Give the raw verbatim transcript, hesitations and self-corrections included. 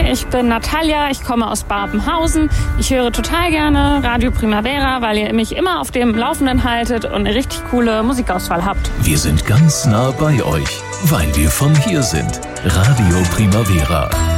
Ich bin Natalia, ich komme aus Babenhausen. Ich höre total gerne Radio Primavera, weil ihr mich immer auf dem Laufenden haltet und eine richtig coole Musikauswahl habt. Wir sind ganz nah bei euch, weil wir von hier sind. Radio Primavera.